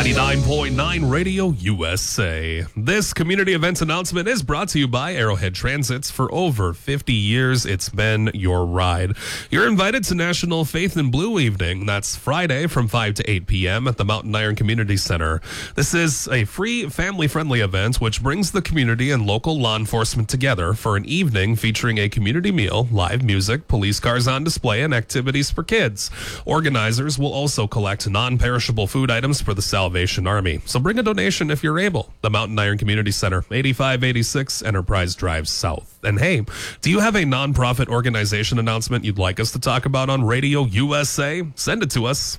99.9 Radio USA. This community events announcement is brought to you by Arrowhead Transits. For over 50 years, it's been your ride. You're invited to National Faith in Blue Evening. That's Friday from 5 to 8 p.m. at the Mountain Iron Community Center. This is a free, family-friendly event which brings the community and local law enforcement together for an evening featuring a community meal, live music, police cars on display, and activities for kids. Organizers will also collect non-perishable food items for the Salvation Army. So bring a donation if you're able. The Mountain Iron Community Center, 8586 Enterprise Drive South. And hey, do you have a nonprofit organization announcement you'd like us to talk about on Radio USA? Send it to us,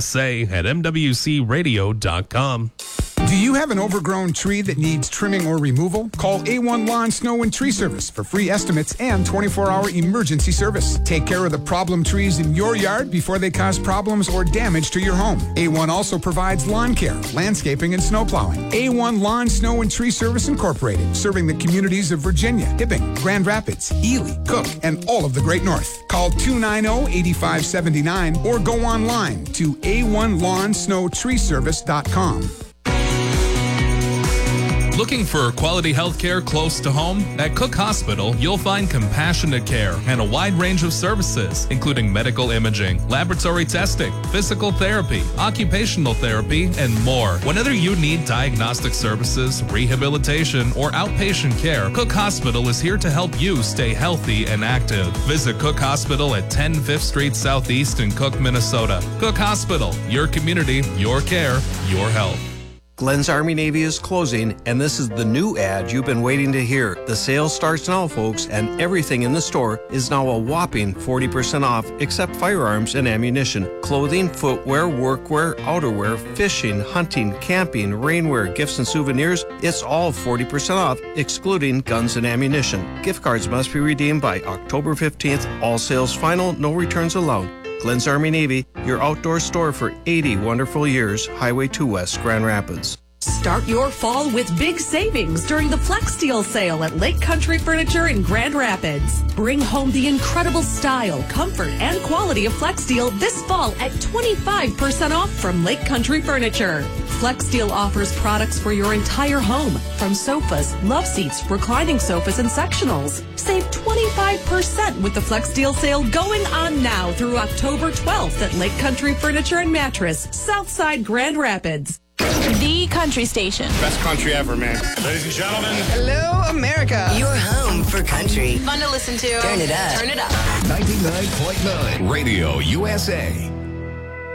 psa@mwcradio.com. Do you have an overgrown tree that needs trimming or removal? Call A1 Lawn, Snow, and Tree Service for free estimates and 24-hour emergency service. Take care of the problem trees in your yard before they cause problems or damage to your home. A1 also provides lawn care, landscaping, and snow plowing. A1 Lawn, Snow, and Tree Service Incorporated, serving the communities of Virginia, Hibbing, Grand Rapids, Ely, Cook, and all of the Great North. Call 290-8579 or go online to a1lawnsnowtreeservice.com. Looking for quality health care close to home? At Cook Hospital, you'll find compassionate care and a wide range of services, including medical imaging, laboratory testing, physical therapy, occupational therapy, and more. Whenever you need diagnostic services, rehabilitation, or outpatient care, Cook Hospital is here to help you stay healthy and active. Visit Cook Hospital at 10 5th Street Southeast in Cook, Minnesota. Cook Hospital, your community, your care, your health. Glenn's Army Navy is closing, and this is the new ad you've been waiting to hear. The sale starts now, folks, and everything in the store is now a whopping 40% off, except firearms and ammunition. Clothing, footwear, workwear, outerwear, fishing, hunting, camping, rainwear, gifts and souvenirs, it's all 40% off, excluding guns and ammunition. Gift cards must be redeemed by October 15th. All sales final, no returns allowed. Glenn's Army Navy, your outdoor store for 80 wonderful years. Highway 2 West, Grand Rapids. Start your fall with big savings during the Flex Deal sale at Lake Country Furniture in Grand Rapids. Bring home the incredible style, comfort, and quality of Flex Deal this fall at 25% off from Lake Country Furniture. Flex Deal offers products for your entire home, from sofas, love seats, reclining sofas, and sectionals. Save 25% with the Flex Deal sale going on now through October 12th at Lake Country Furniture and Mattress, Southside Grand Rapids. The country station. Best country ever, man. Ladies and gentlemen. Hello, America. Your home for country. Fun to listen to. Turn it up. Turn it up. 99.9 Radio USA.